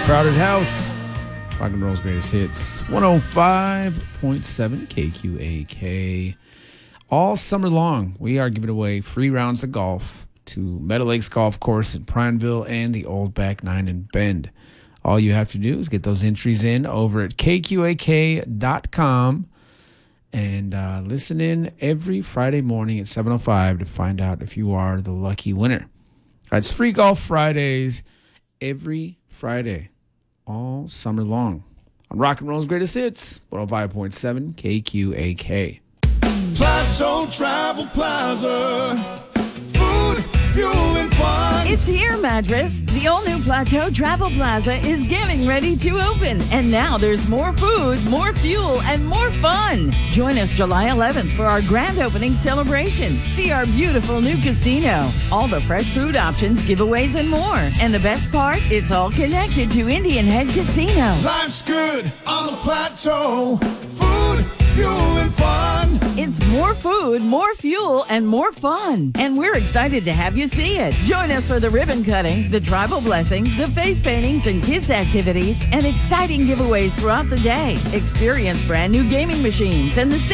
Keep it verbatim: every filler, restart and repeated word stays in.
Crowded House. Rock and roll's greatest hits. one oh five point seven K Q A K. All summer long, we are giving away free rounds of golf to Meadow Lakes Golf Course in Prineville and the Old Back Nine in Bend. All you have to do is get those entries in over at K Q A K dot com and uh, listen in every Friday morning at seven oh five to find out if you are the lucky winner. All right, it's Free Golf Fridays every Friday, all summer long, on Rock and Roll's Greatest Hits, one oh five point seven K Q A K. Plateau Travel Plaza. Food, fuel, and fun. It's here, Madras. The all-new Plateau Travel Plaza is getting ready to open. And now there's more food, more fuel, and more fun. Join us July eleventh for our grand opening celebration. See our beautiful new casino. All the fresh food options, giveaways, and more. And the best part, it's all connected to Indian Head Casino. Life's good on the Plateau. Food, fuel, and fun. It's more food, more fuel, and more fun. And we're excited to have you see it. Join us for the ribbon cutting, the tribal blessing, the face paintings and kids activities, and exciting giveaways throughout the day. Experience brand new gaming machines and the